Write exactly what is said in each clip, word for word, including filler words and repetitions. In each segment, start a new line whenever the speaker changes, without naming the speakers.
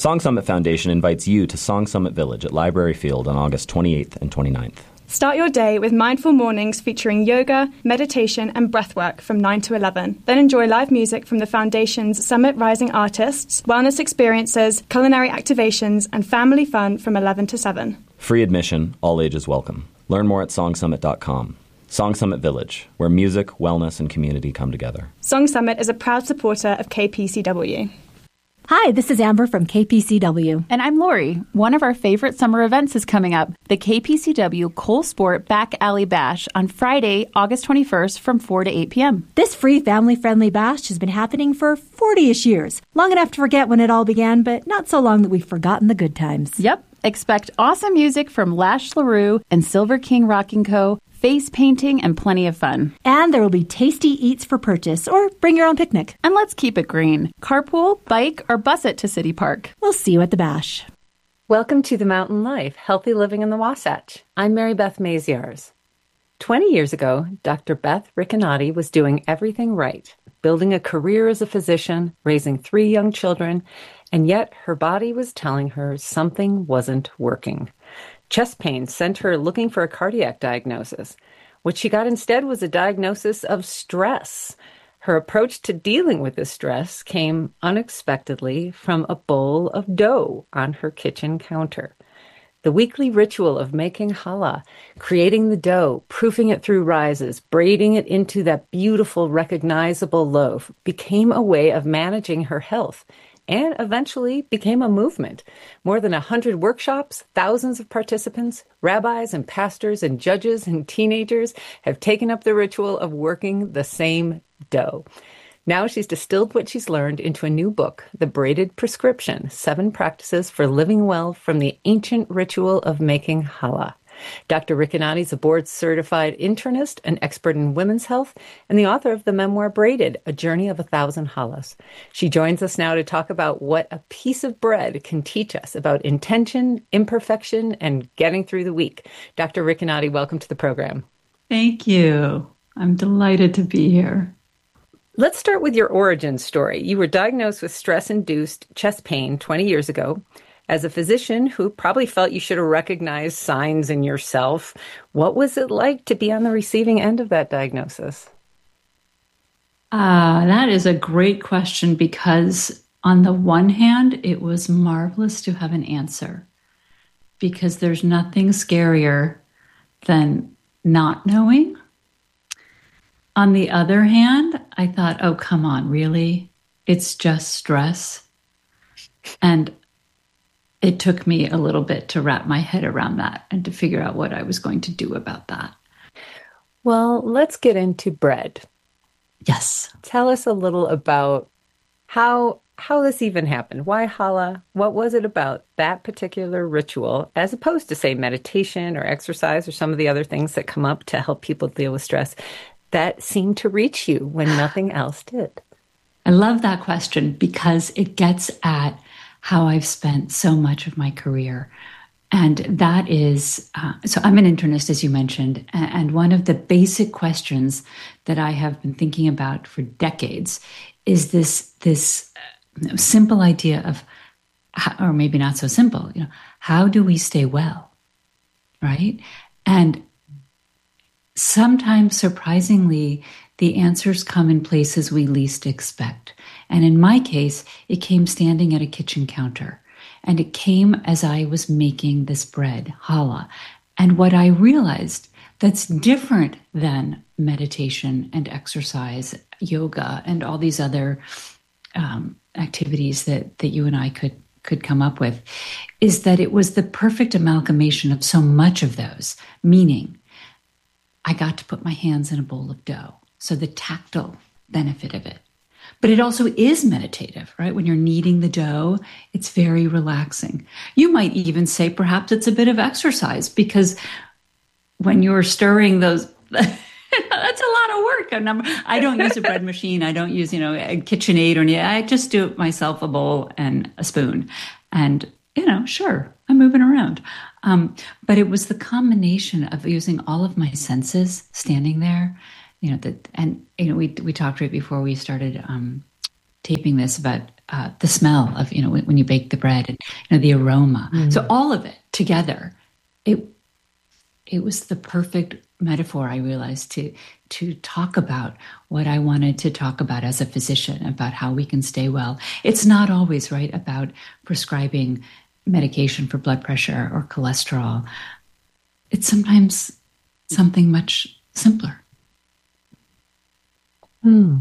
Song Summit Foundation invites you to Song Summit Village at Library Field on August twenty-eighth and twenty-ninth.
Start your day with mindful mornings featuring yoga, meditation and breathwork from nine to eleven. Then enjoy live music from the Foundation's Summit Rising artists, wellness experiences, culinary activations and family fun from eleven to seven.
Free admission, all ages welcome. Learn more at song summit dot com. Song Summit Village, where music, wellness and community come together.
Song Summit is a proud supporter of K P C W.
Hi, this is Amber from K P C W.
And I'm Lori. One of our favorite summer events is coming up, the K P C W Cole Sport Back Alley Bash on Friday, August twenty-first from four to eight p.m.
This free family-friendly bash has been happening for forty-ish years. Long enough to forget when it all began, but not so long that we've forgotten the good times.
Yep. Expect awesome music from Lash LaRue and Silver King Rocking Co., face painting, and plenty of fun.
And there will be tasty eats for purchase, or bring your own picnic.
And let's keep it green. Carpool, bike, or bus it to City Park.
We'll see you at the bash.
Welcome to The Mountain Life, Healthy Living in the Wasatch. I'm Mary Beth Maziarz. Twenty years ago, Doctor Beth Riccinati was doing everything right, building a career as a physician, raising three young children, and yet her body was telling her something wasn't working. Chest pain sent her looking for a cardiac diagnosis. What she got instead was a diagnosis of stress. Her approach to dealing with this stress came unexpectedly from a bowl of dough on her kitchen counter. The weekly ritual of making challah, creating the dough, proofing it through rises, braiding it into that beautiful, recognizable loaf, became a way of managing her health, and eventually became a movement. More than a hundred workshops, thousands of participants, rabbis and pastors and judges and teenagers have taken up the ritual of working the same dough. Now she's distilled what she's learned into a new book, The Braided Prescription, Seven Practices for Living Well from the Ancient Ritual of Making Challah. Doctor Riccinati is a board-certified internist, an expert in women's health, and the author of the memoir Braided, A Journey of a Thousand Challahs. She joins us now to talk about what a piece of bread can teach us about intention, imperfection, and getting through the week. Doctor Riccinati, welcome to the program.
Thank you. I'm delighted to be here.
Let's start with your origin story. You were diagnosed with stress-induced chest pain twenty years ago. As a physician who probably felt you should have recognized signs in yourself, what was it like to be on the receiving end of that diagnosis?
Uh, that is a great question because on the one hand, it was marvelous to have an answer because there's nothing scarier than not knowing. On the other hand, I thought, oh, come on, really? It's just stress. And it took me a little bit to wrap my head around that and to figure out what I was going to do about that.
Well, let's get into bread.
Yes.
Tell us a little about how how this even happened. Why challah? What was it about that particular ritual, as opposed to, say, meditation or exercise or some of the other things that come up to help people deal with stress, that seemed to reach you when nothing else did?
I love that question because it gets at how I've spent so much of my career. And that is, uh, so I'm an internist, as you mentioned, and one of the basic questions that I have been thinking about for decades is this, this uh, simple idea of, how, or maybe not so simple, you know, how do we stay well, right? And sometimes, surprisingly, the answers come in places we least expect. And in my case, it came standing at a kitchen counter. And it came as I was making this bread, challah. And what I realized that's different than meditation and exercise, yoga, and all these other um, activities that, that you and I could, could come up with, is that it was the perfect amalgamation of so much of those, meaning I got to put my hands in a bowl of dough. So the tactile benefit of it. But it also is meditative, right? When you're kneading the dough, it's very relaxing. You might even say perhaps it's a bit of exercise because when you're stirring those, that's a lot of work. I don't use a bread machine. I don't use, you know, a KitchenAid or anything. I just do it myself, a bowl and a spoon. And, you know, sure, I'm moving around. Um, but it was the combination of using all of my senses standing there. You know, that, and, you know, we, we talked right before we started um, taping this about uh, the smell of, you know, when, when you bake the bread and, you know, the aroma. Mm. So all of it together, it it was the perfect metaphor, I realized, to to talk about what I wanted to talk about as a physician, about how we can stay well. It's not always, right, about prescribing medication for blood pressure or cholesterol. It's sometimes something much simpler.
Hmm.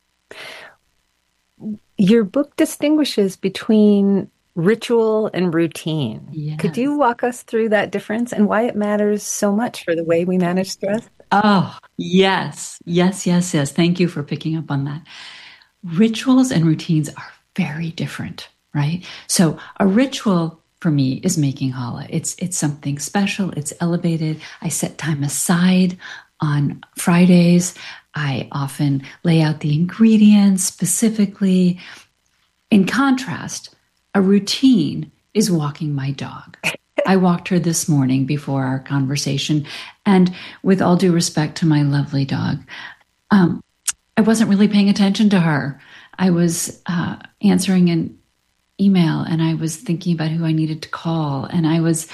Your book distinguishes between ritual and routine. Yes. Could you walk us through that difference and why it matters so much for the way we manage stress?
Oh, yes, yes, yes, yes. Thank you for picking up on that. Rituals and routines are very different, right? So a ritual for me is making challah. It's it's something special. It's elevated. I set time aside on Fridays. I often lay out the ingredients specifically. In contrast, a routine is walking my dog. I walked her this morning before our conversation, and with all due respect to my lovely dog, um, I wasn't really paying attention to her. I was uh, answering an email, and I was thinking about who I needed to call, and I was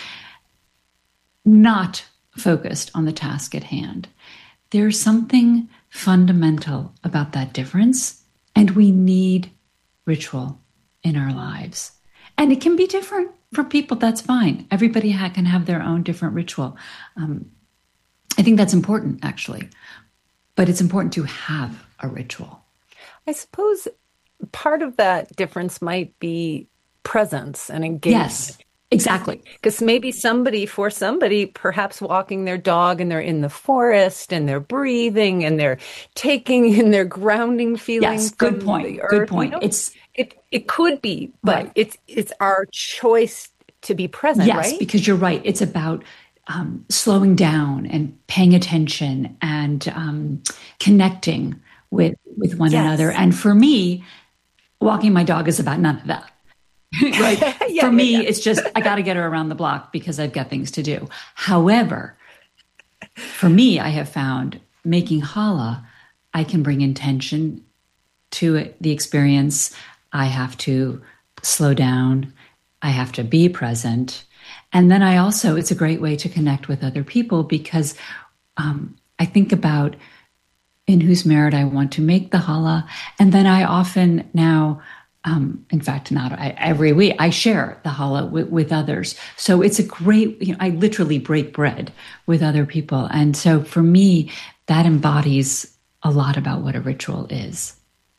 not focused on the task at hand. There's something fundamental about that difference, and we need ritual in our lives. And it can be different for people. That's fine. Everybody ha- can have their own different ritual. Um, I think that's important, actually. But it's important to have a ritual.
I suppose part of that difference might be presence and engagement.
Yes, exactly.
Because maybe somebody, for somebody, perhaps walking their dog and they're in the forest and they're breathing and they're taking in their grounding feelings.
Yes, good point. Good point. You know,
it's it it could be, but right. it's it's our choice to be present,
yes,
right?
Yes, because you're right. It's about um, slowing down and paying attention and um, connecting with with one yes. another. And for me, walking my dog is about none of that. Right. yeah, For me, yeah, yeah. It's just, I got to get her around the block because I've got things to do. However, for me, I have found making challah, I can bring intention to it, the experience. I have to slow down. I have to be present. And then I also, it's a great way to connect with other people because um, I think about in whose merit I want to make the challah. And then I often now, Um, in fact, not I, every week, I share the challah with, with others. So it's a great, you know, I literally break bread with other people. And so for me, that embodies a lot about what a ritual is.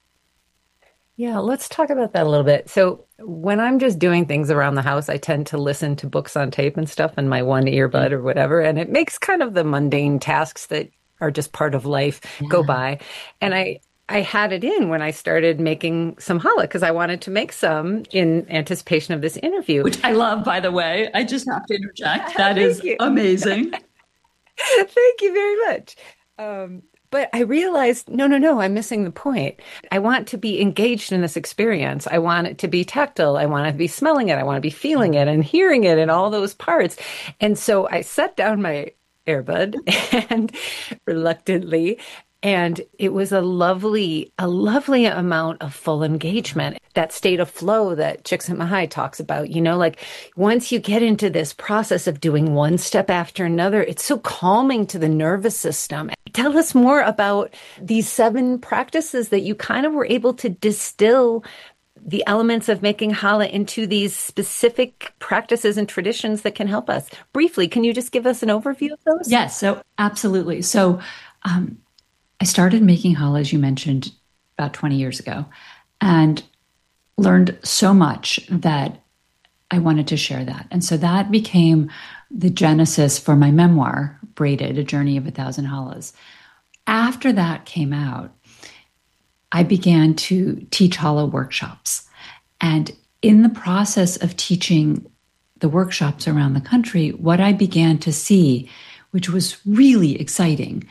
Yeah, let's talk about that a little bit. So when I'm just doing things around the house, I tend to listen to books on tape and stuff in my one earbud or whatever. And it makes kind of the mundane tasks that are just part of life yeah. go by. And I, I had it in when I started making some challah because I wanted to make some in anticipation of this interview.
Which I love, by the way. I just have to interject. That is
you.
amazing.
Thank you very much. Um, but I realized, no, no, no, I'm missing the point. I want to be engaged in this experience. I want it to be tactile. I want to be smelling it. I want to be feeling it and hearing it and all those parts. And so I set down my earbud and reluctantly, and it was a lovely, a lovely amount of full engagement. That state of flow that Csikszentmihalyi talks about, you know, like once you get into this process of doing one step after another, it's so calming to the nervous system. Tell us more about these seven practices that you kind of were able to distill the elements of making challah into these specific practices and traditions that can help us. Briefly, can you just give us an overview of those?
Yes, so absolutely. So, um, I started making challah, as you mentioned, about twenty years ago, and learned so much that I wanted to share that. And so that became the genesis for my memoir, Braided, A Journey of a Thousand Challahs. After that came out, I began to teach challah workshops. And in the process of teaching the workshops around the country, what I began to see, which was really exciting,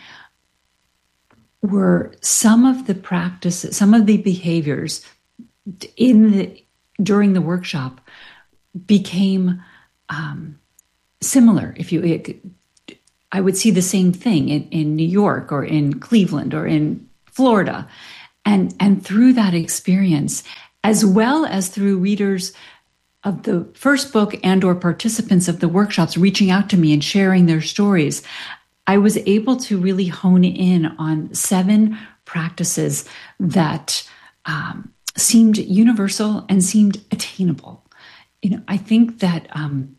were some of the practices, some of the behaviors in the during the workshop became um, similar. If you, it, I would see the same thing in, in New York or in Cleveland or in Florida, And, and through that experience, as well as through readers of the first book and or participants of the workshops reaching out to me and sharing their stories, I was able to really hone in on seven practices that um, seemed universal and seemed attainable. You know, I think that um,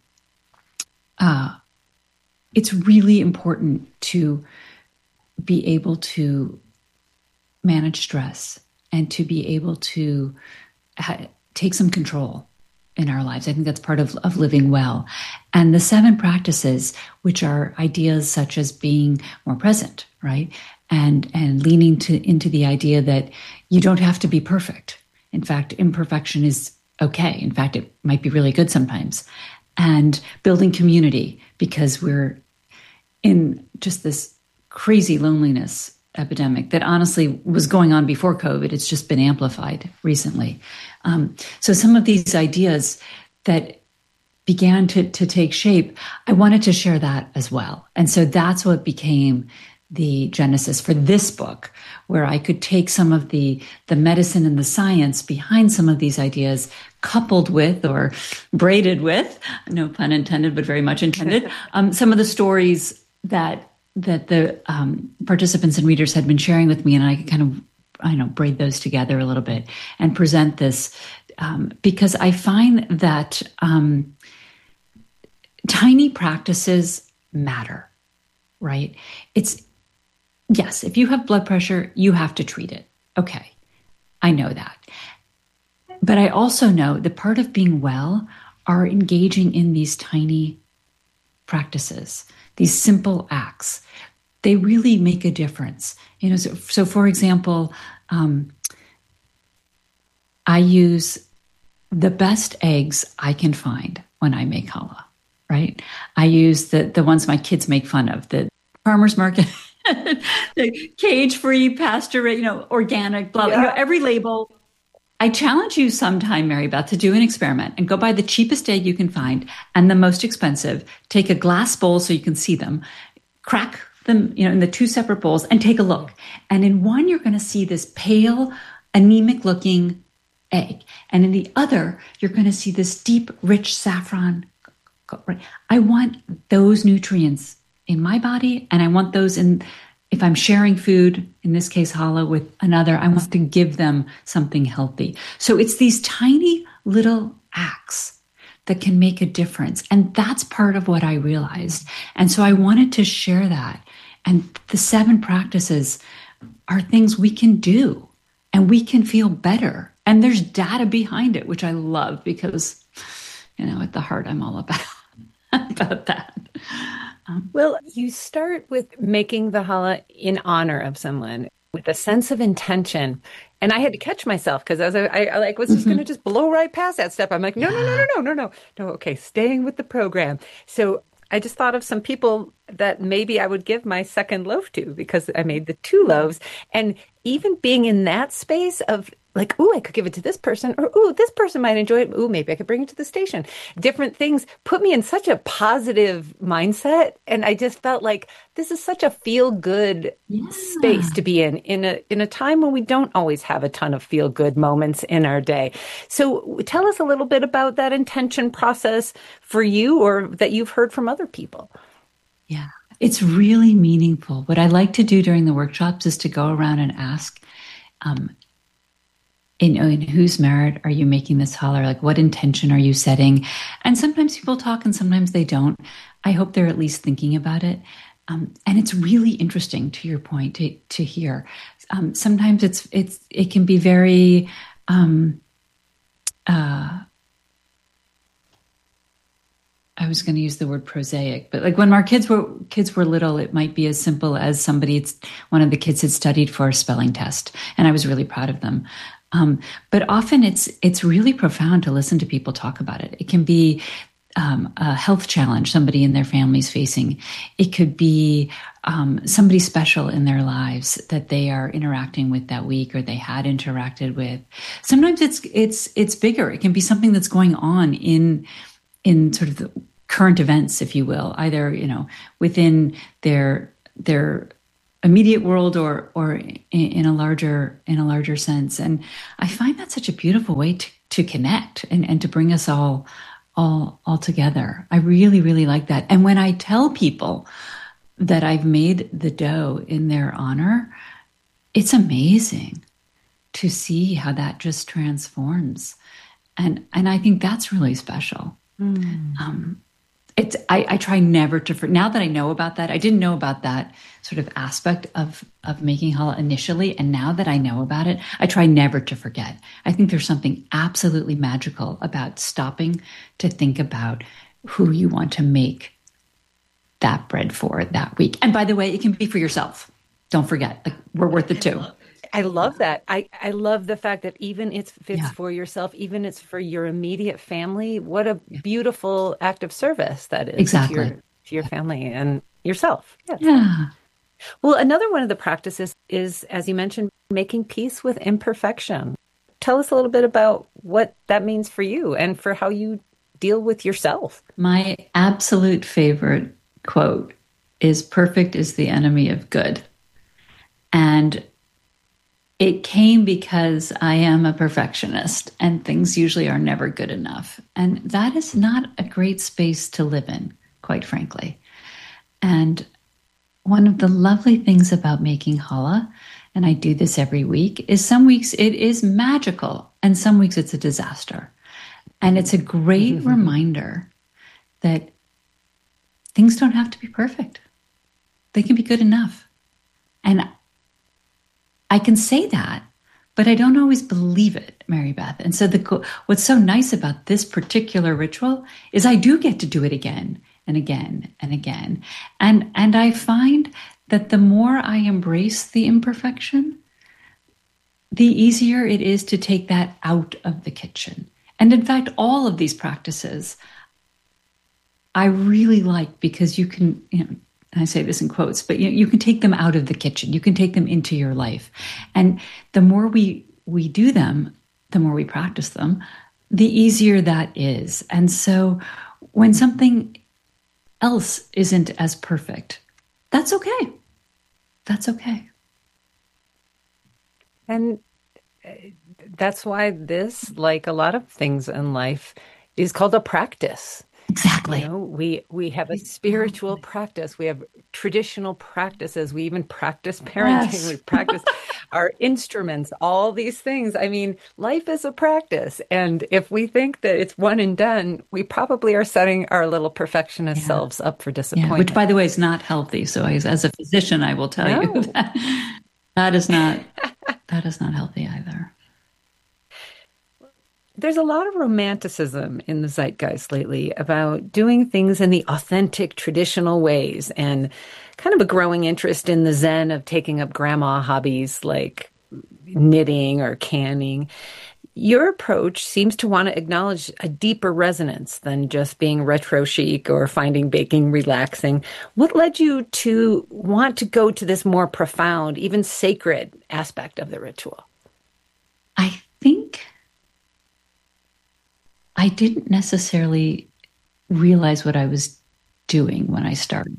uh, it's really important to be able to manage stress and to be able to ha- take some control in our lives. I think that's part of, of living well. And the seven practices, which are ideas such as being more present, right? And and leaning to into the idea that you don't have to be perfect. In fact, imperfection is okay. In fact, it might be really good sometimes. And building community, because we're in just this crazy loneliness epidemic that honestly was going on before COVID. It's just been amplified recently. Um, so some of these ideas that began to, to take shape, I wanted to share that as well. And so that's what became the genesis for this book, where I could take some of the, the medicine and the science behind some of these ideas, coupled with or braided with, no pun intended, but very much intended, um, some of the stories that that the um, participants and readers had been sharing with me, and I could kind of, I know, braid those together a little bit and present this um, because I find that um, tiny practices matter, right? It's, yes, if you have blood pressure, you have to treat it. Okay, I know that. But I also know that part of being well are engaging in these tiny practices, these simple acts. They really make a difference. You know, so, so for example, um, I use the best eggs I can find when I make challah, right? I use the, the ones my kids make fun of, the farmer's market, the cage-free, pasture, you know, organic, blah, blah,
Yeah.
you know, every label. I challenge you sometime, Mary Beth, to do an experiment and go buy the cheapest egg you can find and the most expensive. Take a glass bowl so you can see them, crack them, you know, in the two separate bowls and take a look. And in one, you're going to see this pale, anemic looking egg. And in the other, you're going to see this deep, rich saffron. I want those nutrients in my body, and I want those in, if I'm sharing food, in this case, challah, with another, I want to give them something healthy. So it's these tiny little acts that can make a difference. And that's part of what I realized. And so I wanted to share that. And the seven practices are things we can do and we can feel better. And there's data behind it, which I love because, you know, at the heart, I'm all about, about that. Um,
Well, you start with making the challah in honor of someone with a sense of intention. And I had to catch myself because as I, I, I like was just mm-hmm. going to just blow right past that step. I'm like, no, no, no, no, no, no, no, no. Okay, staying with the program. So I just thought of some people that maybe I would give my second loaf to because I made the two loaves. And even being in that space of like, ooh, I could give it to this person, or ooh, this person might enjoy it. Ooh, maybe I could bring it to the station. Different things put me in such a positive mindset. And I just felt like this is such a feel-good yeah. space to be in, in a in a time when we don't always have a ton of feel-good moments in our day. So tell us a little bit about that intention process for you or that you've heard from other people.
Yeah, it's really meaningful. What I like to do during the workshops is to go around and ask, um, in, in whose merit are you making this challah? Like, what intention are you setting? And sometimes people talk and sometimes they don't. I hope they're at least thinking about it. Um, and it's really interesting, to your point, to, to hear. Um, sometimes it's it's it can be very um, uh, I was going to use the word prosaic, but like when our kids were kids were little, it might be as simple as somebody, one of the kids had studied for a spelling test, and I was really proud of them. Um, but often it's it's really profound to listen to people talk about it. It can be um, a health challenge somebody in their family's facing. It could be um, somebody special in their lives that they are interacting with that week or they had interacted with. Sometimes it's it's it's bigger. It can be something that's going on in in sort of the current events, if you will, either, you know, within their their immediate world or or in, in a larger in a larger sense. And I find that such a beautiful way to, to connect and, and to bring us all all all together. I really, really like that. And when I tell people that I've made the dough in their honor, it's amazing to see how that just transforms. And and I think that's really special. Mm. Um, it's I, I try never to, for, now that I know about that, I didn't know about that sort of aspect of, of making challah initially. And now that I know about it, I try never to forget. I think there's something absolutely magical about stopping to think about who you want to make that bread for that week. And by the way, it can be for yourself. Don't forget, like, we're worth it too.
I love that. I, I love the fact that even it's, if it's
Yeah.
for yourself, even it's for your immediate family. What a
Yeah.
beautiful act of service that is
Exactly.
to your, to your family and yourself. Yes.
Yeah.
Well, another one of the practices is, as you mentioned, making peace with imperfection. Tell us a little bit about what that means for you and for how you deal with yourself.
My absolute favorite quote is perfect is the enemy of good. And it came because I am a perfectionist and things usually are never good enough. And that is not a great space to live in, quite frankly. And one of the lovely things about making challah, and I do this every week, is some weeks it is magical and some weeks it's a disaster. And it's a great mm-hmm. reminder that things don't have to be perfect. They can be good enough. And I can say that, but I don't always believe it, Mary Beth. And so the what's so nice about this particular ritual is I do get to do it again and again and again. And, and I find that the more I embrace the imperfection, the easier it is to take that out of the kitchen. And in fact, all of these practices I really like because you can, you know, I say this in quotes, but you, you can take them out of the kitchen. You can take them into your life. And the more we we do them, the more we practice them, the easier that is. And so when something else isn't as perfect, that's okay. That's okay.
And that's why this, like a lot of things in life, is called a practice.
Exactly.
You know, we we have a spiritual practice. We have traditional practices. We even practice parenting.
Yes.
We practice our instruments, all these things. I mean, life is a practice. And if we think that it's one and done, we probably are setting our little perfectionist
Yeah.
selves up for disappointment.
Yeah, which, by the way, is not healthy. So as, as a physician, I will tell
No.
you that that is not, that is not healthy either.
There's a lot of romanticism in the zeitgeist lately about doing things in the authentic, traditional ways, and kind of a growing interest in the zen of taking up grandma hobbies like knitting or canning. Your approach seems to want to acknowledge a deeper resonance than just being retro chic or finding baking relaxing. What led you to want to go to this more profound, even sacred aspect of the ritual?
I think I didn't necessarily realize what I was doing when I started.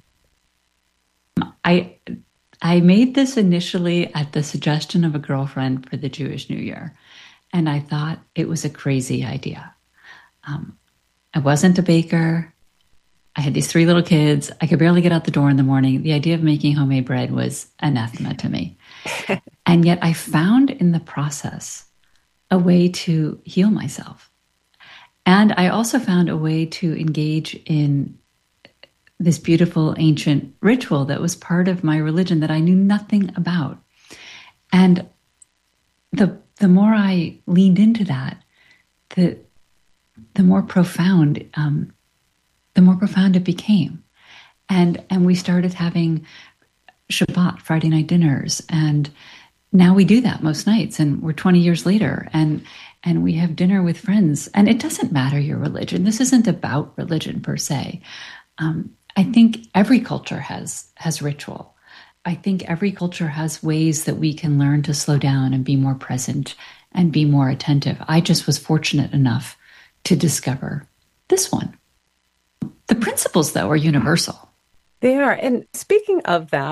I I made this initially at the suggestion of a girlfriend for the Jewish New Year, and I thought it was a crazy idea. Um, I wasn't a baker. I had these three little kids. I could barely get out the door in the morning. The idea of making homemade bread was anathema to me. And yet I found in the process a way to heal myself. And I also found a way to engage in this beautiful ancient ritual that was part of my religion that I knew nothing about. And the the more I leaned into that, the the more profound um, the more profound it became. And and we started having Shabbat, Friday night dinners, and now we do that most nights, and we're twenty years later, and and we have dinner with friends. And it doesn't matter your religion. This isn't about religion per se. Um, I think every culture has has ritual. I think every culture has ways that we can learn to slow down and be more present and be more attentive. I just was fortunate enough to discover this one. The principles, though, are universal.
They are. And speaking of that,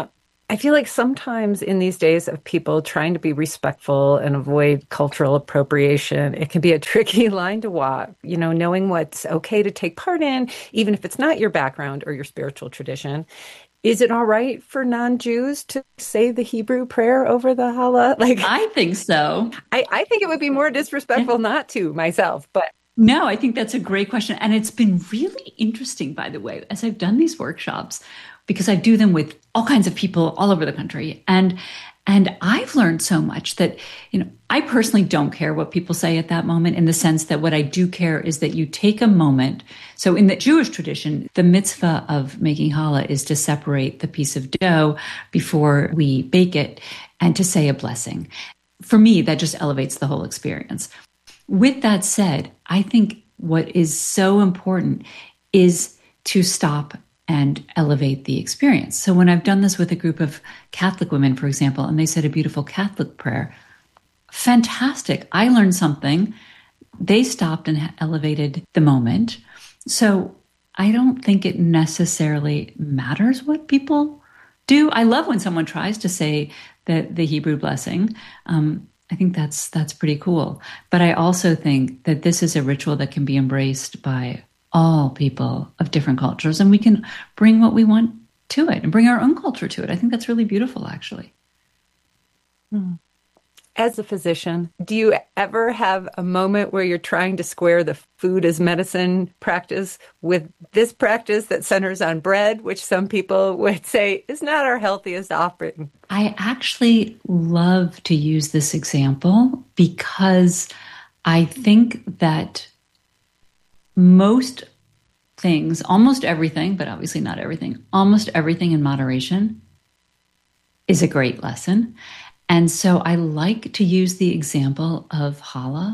I feel like sometimes in these days of people trying to be respectful and avoid cultural appropriation, it can be a tricky line to walk, you know, knowing what's okay to take part in, even if it's not your background or your spiritual tradition. Is it all right for non-Jews to say the Hebrew prayer over the challah? Like,
I think so.
I, I think it would be more disrespectful not to myself, but
No, I think that's a great question. And it's been really interesting, by the way, as I've done these workshops, because I do them with all kinds of people all over the country. And and I've learned so much that, you know, I personally don't care what people say at that moment, in the sense that what I do care is that you take a moment. So in the Jewish tradition, the mitzvah of making challah is to separate the piece of dough before we bake it and to say a blessing. For me, that just elevates the whole experience. With that said, I think what is so important is to stop and elevate the experience. So when I've done this with a group of Catholic women, for example, and they said a beautiful Catholic prayer, fantastic. I learned something. They stopped and elevated the moment. So I don't think it necessarily matters what people do. I love when someone tries to say the, the Hebrew blessing. Um, I think that's that's pretty cool. But I also think that this is a ritual that can be embraced by all people of different cultures, and we can bring what we want to it and bring our own culture to it. I think that's really beautiful, actually.
As a physician, do you ever have a moment where you're trying to square the food as medicine practice with this practice that centers on bread, which some people would say is not our healthiest offering?
I actually love to use this example because I think that most things, almost everything, but obviously not everything, almost everything in moderation is a great lesson. And so I like to use the example of challah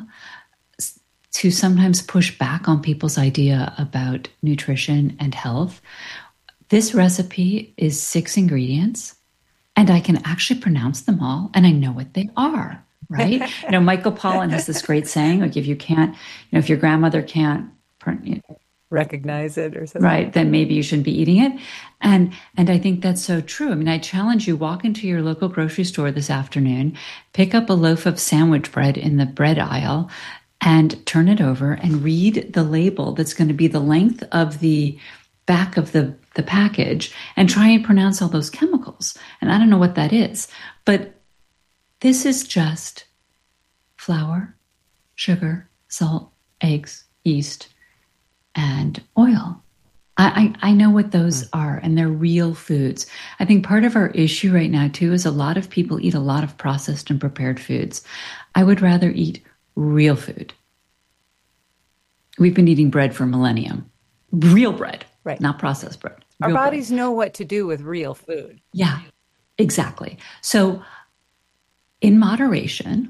to sometimes push back on people's idea about nutrition and health. This recipe is six ingredients, and I can actually pronounce them all, and I know what they are, right? You know, Michael Pollan has this great saying, like, if you can't, you know, if your grandmother can't
recognize it or something,
right, then maybe you shouldn't be eating it. And and I think that's so true. I mean, I challenge you, walk into your local grocery store this afternoon, pick up a loaf of sandwich bread in the bread aisle and turn it over and read the label that's going to be the length of the back of the, the package and try and pronounce all those chemicals. And I don't know what that is, but this is just flour, sugar, salt, eggs, yeast, and oil. I, I, I know what those are, and they're real foods. I think part of our issue right now, too, is a lot of people eat a lot of processed and prepared foods. I would rather eat real food. We've been eating bread for a millennium. Real bread,
right? Not
processed bread.
Our bodies bread. Know what to do with real food.
Yeah, exactly. So in moderation,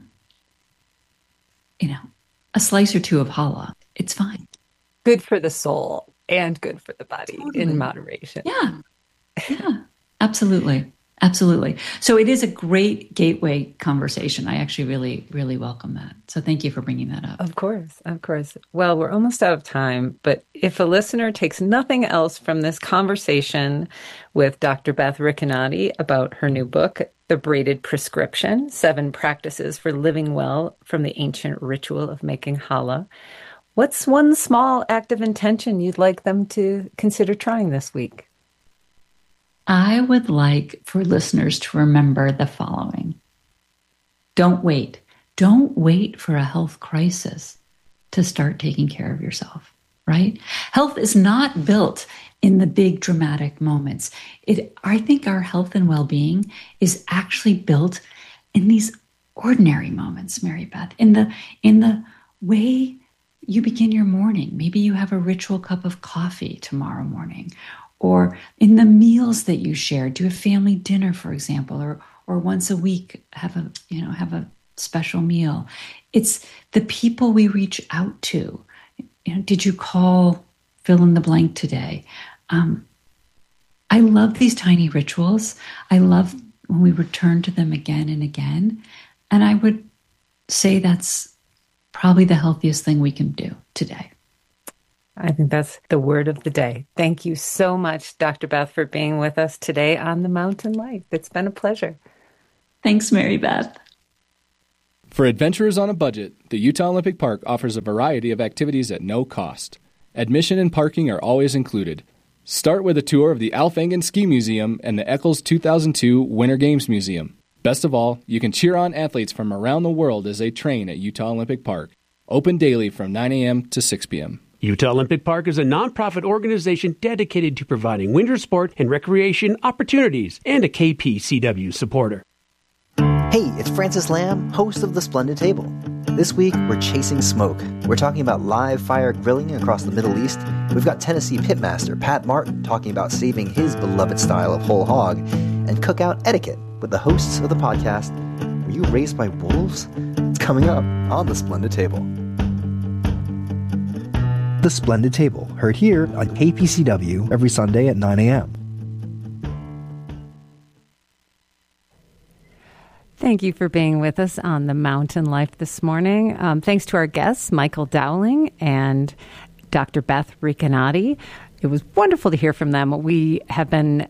you know, a slice or two of challah, it's fine.
Good for the soul and good for the body, totally. In moderation.
Yeah, yeah, absolutely. Absolutely. So it is a great gateway conversation. I actually really, really welcome that. So thank you for bringing that up.
Of course, of course. Well, we're almost out of time, but if a listener takes nothing else from this conversation with Doctor Beth Recanati about her new book, The Braided Prescription, Seven Practices for Living Well from the Ancient Ritual of Making Challah, what's one small act of intention you'd like them to consider trying this week?
I would like for listeners to remember the following. Don't wait. Don't wait for a health crisis to start taking care of yourself, right? Health is not built in the big dramatic moments. It, I think our health and well-being is actually built in these ordinary moments, Mary Beth, in the, in the way you begin your morning. Maybe you have a ritual cup of coffee tomorrow morning, or in the meals that you share. Do a family dinner, for example, or or once a week have a you know have a special meal. It's the people we reach out to. You know, did you call fill in the blank today? Um, I love these tiny rituals. I love when we return to them again and again. And I would say that's probably the healthiest thing we can do today.
I think that's the word of the day. Thank you so much, Doctor Beth, for being with us today on The Mountain Life. It's been a pleasure.
Thanks, Mary Beth.
For adventurers on a budget, the Utah Olympic Park offers a variety of activities at no cost. Admission and parking are always included. Start with a tour of the Alf Engen Ski Museum and the Eccles two thousand two Winter Games Museum. Best of all, you can cheer on athletes from around the world as they train at Utah Olympic Park. Open daily from nine a.m. to six p.m.
Utah Olympic Park is a nonprofit organization dedicated to providing winter sport and recreation opportunities and a K P C W supporter.
Hey, it's Francis Lamb, host of The Splendid Table. This week, we're chasing smoke. We're talking about live fire grilling across the Middle East. We've got Tennessee pitmaster Pat Martin talking about saving his beloved style of whole hog, and cookout etiquette with the hosts of the podcast, Were You Raised by Wolves? It's coming up on The Splendid Table. The Splendid Table, heard here on K P C W every Sunday at nine a.m.
Thank you for being with us on The Mountain Life this morning. Um, thanks to our guests, Michael Dowling and Doctor Beth Recanati. It was wonderful to hear from them. We have been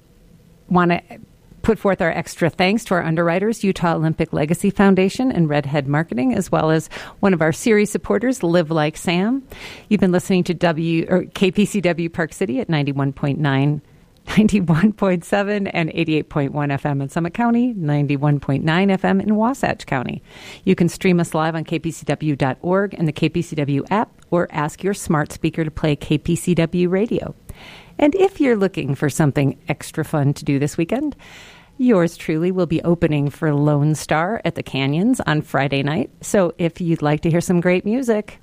want to put forth our extra thanks to our underwriters, Utah Olympic Legacy Foundation and Redhead Marketing, as well as one of our series supporters, Live Like Sam. You've been listening to W or K P C W Park City at ninety-one point nine, ninety-one point seven, and eighty-eight point one F M in Summit County, ninety-one point nine F M in Wasatch County. You can stream us live on K P C W dot org and the K P C W app, or ask your smart speaker to play K P C W radio. And if you're looking for something extra fun to do this weekend, yours truly will be opening for Lone Star at the Canyons on Friday night. So if you'd like to hear some great music,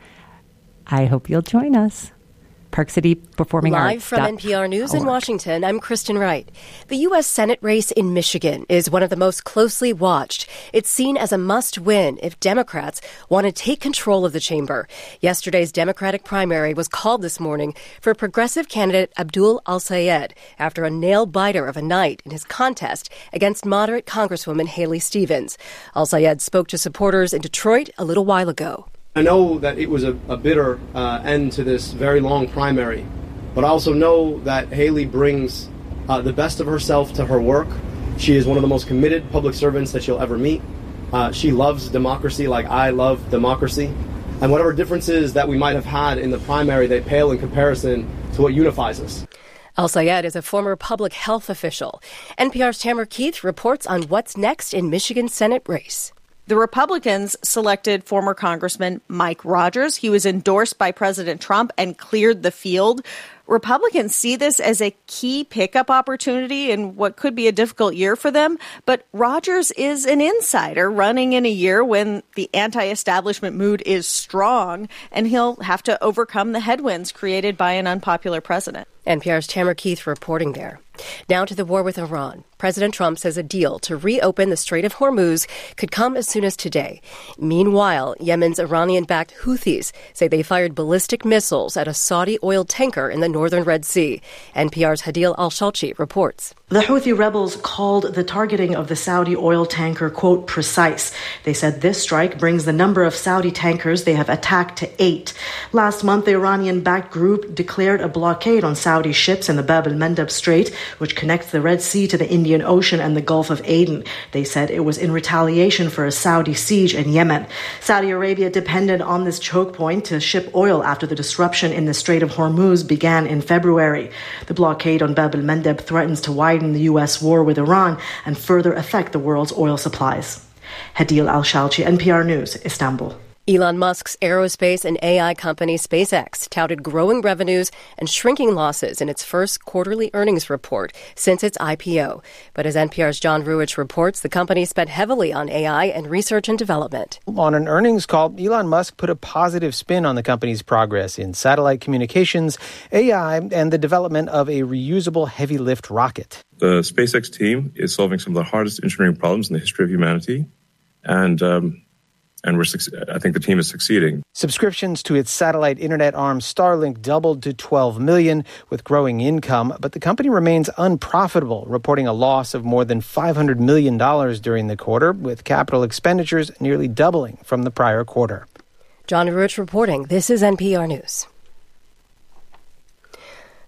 I hope you'll join us. Park City Performing Arts.
Live from N P R News in Washington, I'm Kristen Wright. The U S Senate race in Michigan is one of the most closely watched. It's seen as a must-win if Democrats want to take control of the chamber. Yesterday's Democratic primary was called this morning for progressive candidate Abdul Al-Sayed after a nail-biter of a night in his contest against moderate Congresswoman Haley Stevens. Al-Sayed spoke to supporters in Detroit a little while ago.
I know that it was a, a bitter uh, end to this very long primary, but I also know that Haley brings uh, the best of herself to her work. She is one of the most committed public servants that you'll ever meet. Uh, she loves democracy like I love democracy. And whatever differences that we might have had in the primary, they pale in comparison to what unifies us.
Al-Sayed is a former public health official. N P R's Tamara Keith reports on what's next in Michigan's Senate race.
The Republicans selected former Congressman Mike Rogers. He was endorsed by President Trump and cleared the field. Republicans see this as a key pickup opportunity in what could be a difficult year for them. But Rogers is an insider running in a year when the anti-establishment mood is strong, and he'll have to overcome the headwinds created by an unpopular president.
N P R's Tamara Keith reporting there. Now to the war with Iran. President Trump says a deal to reopen the Strait of Hormuz could come as soon as today. Meanwhile, Yemen's Iranian-backed Houthis say they fired ballistic missiles at a Saudi oil tanker in the northern Red Sea. N P R's Hadil Al-Shalchi reports.
The Houthi rebels called the targeting of the Saudi oil tanker, quote, precise. They said this strike brings the number of Saudi tankers they have attacked to eight. Last month, the Iranian-backed group declared a blockade on Saudi ships in the Bab el-Mandeb Strait, which connects the Red Sea to the Indian Ocean and the Gulf of Aden. They said it was in retaliation for a Saudi siege in Yemen. Saudi Arabia depended on this choke point to ship oil after the disruption in the Strait of Hormuz began in February. The blockade on Bab el-Mandeb threatens to widen the U S war with Iran and further affect the world's oil supplies. Hadil Al-Shalchi, N P R News, Istanbul.
Elon Musk's aerospace and A I company SpaceX touted growing revenues and shrinking losses in its first quarterly earnings report since its I P O. But as N P R's John Ruich reports, the company spent heavily on A I and research and development.
On an earnings call, Elon Musk put a positive spin on the company's progress in satellite communications, A I, and the development of a reusable heavy-lift rocket.
The SpaceX team is solving some of the hardest engineering problems in the history of humanity, and um, And we're, I think the team is succeeding.
Subscriptions to its satellite internet arm Starlink doubled to twelve million with growing income, but the company remains unprofitable, reporting a loss of more than five hundred million dollars during the quarter, with capital expenditures nearly doubling from the prior quarter.
John Ruich reporting. This is N P R News.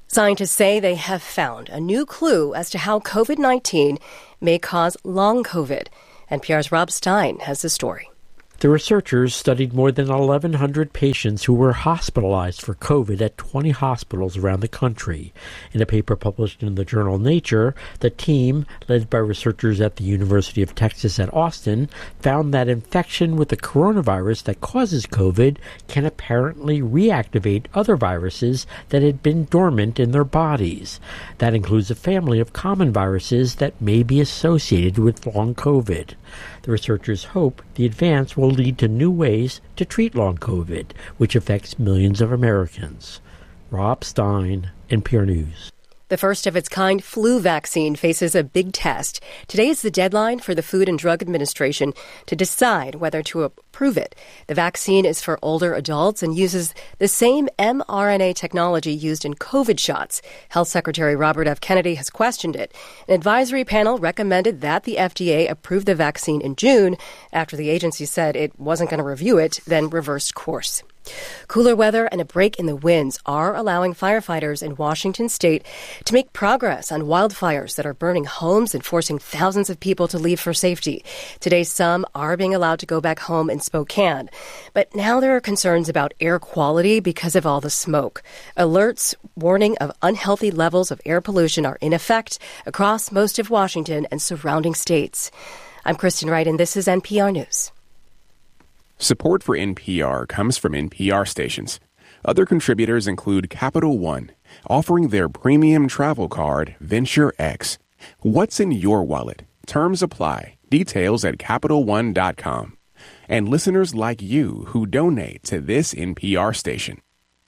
Scientists say they have found a new clue as to how COVID nineteen may cause long COVID. N P R's Rob Stein has the story.
The researchers studied more than eleven hundred patients who were hospitalized for COVID at twenty hospitals around the country. In a paper published in the journal Nature, the team, led by researchers at the University of Texas at Austin, found that infection with the coronavirus that causes COVID can apparently reactivate other viruses that had been dormant in their bodies. That includes a family of common viruses that may be associated with long COVID. The researchers hope the advance will lead to new ways to treat long COVID, which affects millions of Americans. Rob Stein, N P R News.
The first of its kind flu vaccine faces a big test. Today is the deadline for the Food and Drug Administration to decide whether to approve it. The vaccine is for older adults and uses the same mRNA technology used in COVID shots. Health Secretary Robert F. Kennedy has questioned it. An advisory panel recommended that the F D A approve the vaccine in June after the agency said it wasn't going to review it, then reversed course. Cooler weather and a break in the winds are allowing firefighters in Washington state to make progress on wildfires that are burning homes and forcing thousands of people to leave for safety. Today, some are being allowed to go back home in Spokane. But now there are concerns about air quality because of all the smoke. Alerts warning of unhealthy levels of air pollution are in effect across most of Washington and surrounding states. I'm Kristen Wright, and this is N P R News.
Support for N P R comes from N P R stations. Other contributors include Capital One, offering their premium travel card, Venture X. What's in your wallet? Terms apply. Details at Capital One dot com. And listeners like you who donate to this N P R station.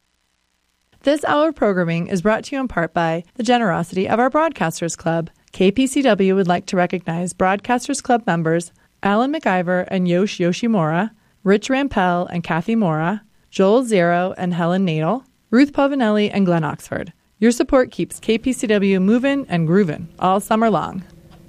This hour of programming is brought to you in part by the generosity of our Broadcasters Club. K P C W would like to recognize Broadcasters Club members Alan McIver and Yosh Yoshimura, Rich Rampell and Kathy Mora, Joel Zero and Helen Nadel, Ruth Pavanelli and Glenn Oxford. Your support keeps K P C W moving and grooving all summer long.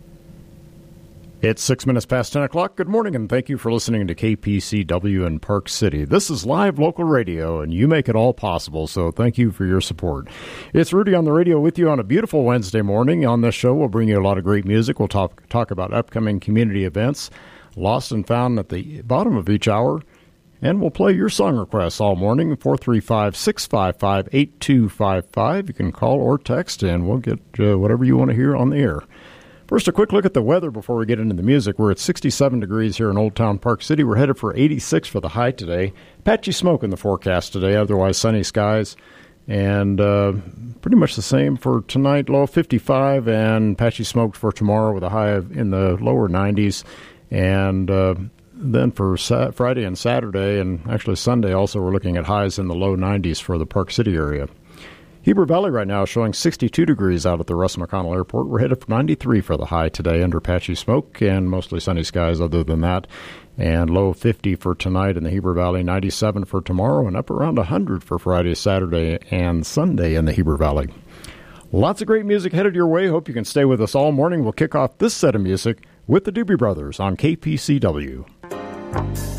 It's six minutes past ten o'clock. Good morning, and thank you for listening to K P C W in Park City. This is live local radio, and you make it all possible, so thank you for your support. It's Rudy on the radio with you on a beautiful Wednesday morning. On this show, we'll bring you a lot of great music. We'll talk, talk about upcoming community events, lost and found at the bottom of each hour, and we'll play your song requests all morning, four three five, six five five, eight two five five. You can call or text, and we'll get uh, whatever you want to hear on the air. First, a quick look at the weather before we get into the music. We're at sixty-seven degrees here in Old Town Park City. We're headed for eighty-six for the high today. Patchy smoke in the forecast today, otherwise sunny skies. And uh, pretty much the same for tonight, low fifty-five, and patchy smoke for tomorrow with a high of in the lower nineties. And uh, then for sa- Friday and Saturday, and actually Sunday also, we're looking at highs in the low nineties for the Park City area. Heber Valley right now is showing sixty-two degrees out at the Russ McConnell Airport. We're headed for ninety-three for the high today under patchy smoke and mostly sunny skies other than that. And low fifty for tonight in the Heber Valley, ninety-seven for tomorrow, and up around one hundred for Friday, Saturday, and Sunday in the Heber Valley. Lots of great music headed your way. Hope you can stay with us all morning. We'll kick off this set of music with the Doobie Brothers on K P C W.